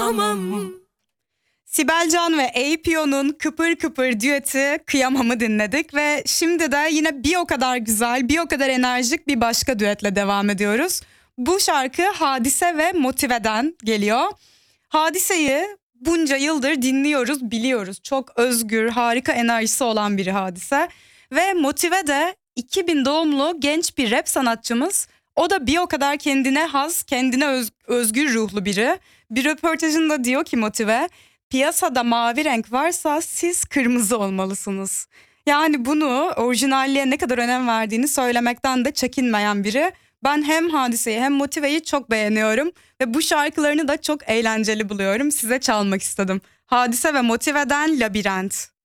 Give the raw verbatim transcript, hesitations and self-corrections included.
kıyamam. Sibel Can ve A-Pio'nun Kıpır Kıpır düeti Kıyamam'ı dinledik ve şimdi de yine bir o kadar güzel, bir o kadar enerjik bir başka düetle devam ediyoruz. Bu şarkı Hadise ve Motive'den geliyor. Hadise'yi bunca yıldır dinliyoruz, biliyoruz. Çok özgür, harika enerjisi olan biri Hadise. Ve Motive de iki bin doğumlu genç bir rap sanatçımız. O da bir o kadar kendine has, kendine öz, özgür ruhlu biri. Bir röportajında diyor ki Motive, piyasada mavi renk varsa siz kırmızı olmalısınız. Yani bunu orijinalliğe ne kadar önem verdiğini söylemekten de çekinmeyen biri. Ben hem Hadise'yi hem Motive'yi çok beğeniyorum ve bu şarkılarını da çok eğlenceli buluyorum. Size çalmak istedim. Hadise ve Motive'den Labirent.